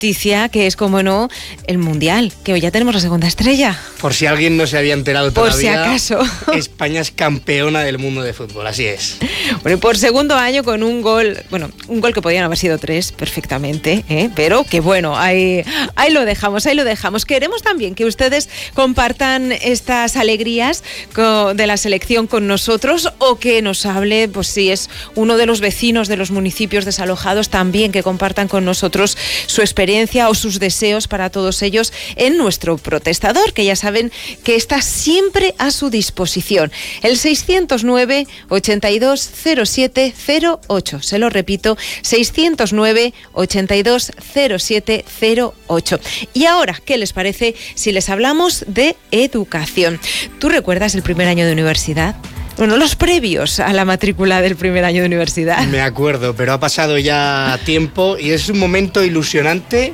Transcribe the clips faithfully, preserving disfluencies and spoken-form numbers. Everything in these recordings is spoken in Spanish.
noticia, que es, como no, el Mundial, que hoy ya tenemos la segunda estrella. Por si alguien no se había enterado todavía. Por si acaso. España es campeona del mundo de fútbol, así es. Bueno, y por segundo año con un gol, bueno, un gol que podían haber sido tres perfectamente, ¿eh? Pero que bueno, ahí, ahí lo dejamos, ahí lo dejamos. Queremos también que ustedes compartan estas alegrías de la selección con nosotros, o que nos hable, pues si es uno de los vecinos de los municipios desalojados, también que compartan con nosotros su experiencia o sus deseos para todos ellos en nuestro protestador, que ya saben que está siempre a su disposición. El seiscientos nueve, ochenta y dos, cero siete cero ocho. Se lo repito, seiscientos nueve, ochenta y dos, cero siete cero ocho. Y ahora, ¿qué les parece si les hablamos de educación? ¿Tú recuerdas el primer año de universidad? Bueno, los previos a la matrícula del primer año de universidad. Me acuerdo, pero ha pasado ya tiempo y es un momento ilusionante,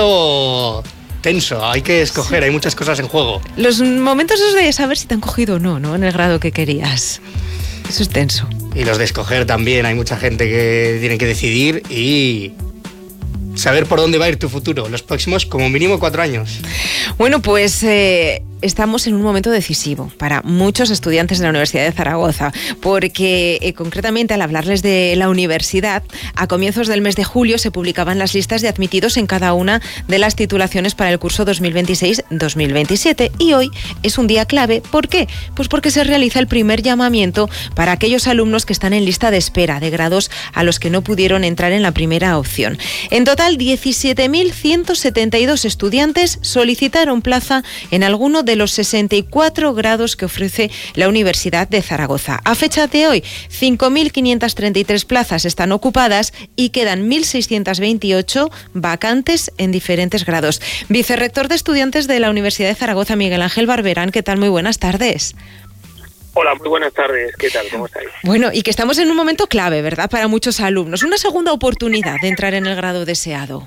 pero tenso. Hay que escoger, sí. Hay muchas cosas en juego. Los momentos esos de saber si te han cogido o no, ¿no? En el grado que querías. Eso es tenso. Y los de escoger también. Hay mucha gente que tiene que decidir y saber por dónde va a ir tu futuro, los próximos como mínimo cuatro años. Bueno, pues eh, estamos en un momento decisivo para muchos estudiantes de la Universidad de Zaragoza, porque eh, concretamente al hablarles de la universidad, a comienzos del mes de julio se publicaban las listas de admitidos en cada una de las titulaciones para el curso dos mil veintiséis dos mil veintisiete, y hoy es un día clave. ¿Por qué? Pues porque se realiza el primer llamamiento para aquellos alumnos que están en lista de espera de grados a los que no pudieron entrar en la primera opción. En total, diecisiete mil ciento setenta y dos estudiantes solicitaron plaza en alguno de los sesenta y cuatro grados que ofrece la Universidad de Zaragoza. A fecha de hoy, cinco mil quinientas treinta y tres plazas están ocupadas y quedan mil seiscientas veintiocho vacantes en diferentes grados. Vicerrector de Estudiantes de la Universidad de Zaragoza, Miguel Ángel Barberán, ¿qué tal? Muy buenas tardes. Hola, muy buenas tardes. ¿Qué tal? ¿Cómo estáis? Bueno, y que estamos en un momento clave, ¿verdad?, para muchos alumnos. Una segunda oportunidad de entrar en el grado deseado.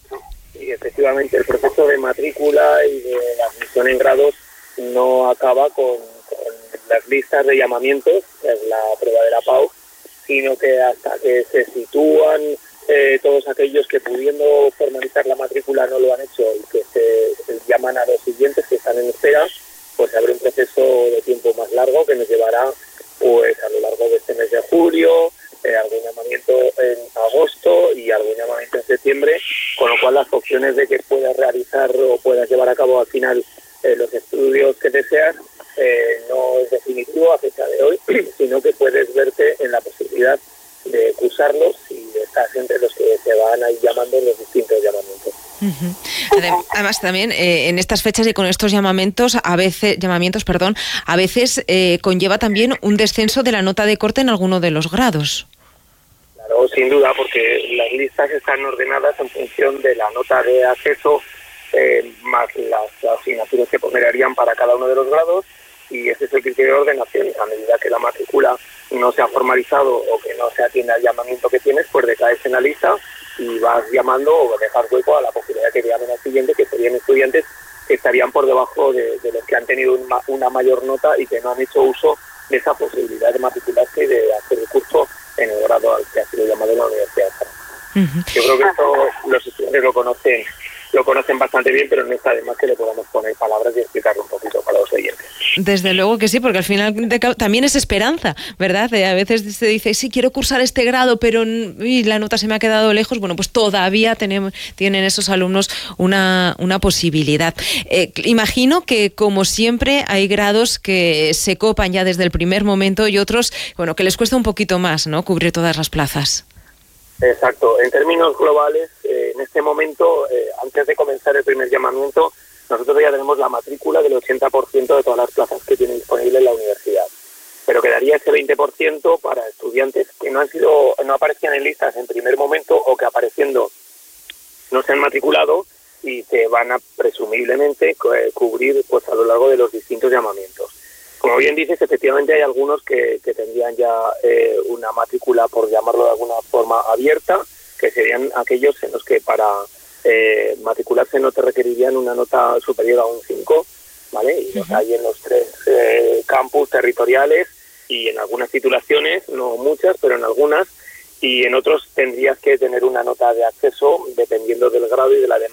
Sí, efectivamente, el proceso de matrícula y de la admisión en grados no acaba con, con las listas de llamamientos, es la prueba de la P A U, sino que hasta que se sitúan eh, todos aquellos que, pudiendo formalizar la matrícula, no lo han hecho y que se, se llaman a los siguientes que están en espera, pues se abre un proceso de tiempo más largo que nos llevará pues a lo largo de este mes de julio, eh, algún llamamiento en agosto y algún llamamiento en septiembre, con lo cual las opciones de que puedas realizar o puedas llevar a cabo al final eh, los estudios que deseas eh, no es definitivo a fecha de hoy, sino que puedes verte en la posibilidad de cursarlos y estás entre los que se van a ir llamando en los distintos llamamientos. Uh-huh. Además también eh, en estas fechas y con estos llamamientos a veces llamamientos perdón a veces eh, conlleva también un descenso de la nota de corte en alguno de los grados. Claro, sin duda, porque las listas están ordenadas en función de la nota de acceso eh, más las asignaturas que ponderarían para cada uno de los grados, y ese es el criterio de ordenación. A medida que la matrícula no se ha formalizado o que no se atiende al llamamiento que tienes, pues decaes en la lista y vas llamando o dejas hueco a la posibilidad de que llamen al siguiente, que serían estudiantes que estarían por debajo de, de los que han tenido una, una mayor nota y que no han hecho uso de esa posibilidad de matricularse y de hacer el curso en el grado al que ha sido llamado en la Universidad. Uh-huh. Yo creo que esto los estudiantes lo conocen lo conocen bastante bien, pero no está de más que le podamos poner palabras y explicarlo un poquito para los oyentes. Desde luego que sí, porque al final de, también es esperanza, ¿verdad? De, a veces se dice, sí, quiero cursar este grado, pero y la nota se me ha quedado lejos. Bueno, pues todavía tenemos, tienen esos alumnos una, una posibilidad. Eh, imagino que, como siempre, hay grados que se copan ya desde el primer momento y otros, bueno, que les cuesta un poquito más, ¿no?, cubrir todas las plazas. Exacto. En términos globales, eh, en este momento, eh, antes de comenzar el primer llamamiento, nosotros ya tenemos la matrícula del ochenta por ciento de todas las plazas que tiene disponible la universidad. Pero quedaría ese veinte por ciento para estudiantes que no han sido, no aparecían en listas en primer momento o que apareciendo no se han matriculado y se van a presumiblemente eh, cubrir pues a lo largo de los distintos llamamientos. Como bien dices, efectivamente hay algunos que, que tendrían ya eh, una matrícula, por llamarlo de alguna forma, abierta, que serían aquellos en los que para eh, matricularse no te requerirían una nota superior a un cinco, ¿vale? Y los hay en los tres eh, campus territoriales y en algunas titulaciones, no muchas, pero en algunas, y en otros tendrías que tener una nota de acceso dependiendo del grado y de la demanda